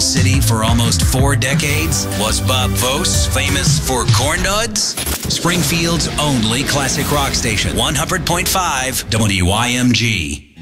city for almost 4 decades? Was Bob Vos famous for corn nuts? Springfield's only classic rock station, 100.5 WYMG.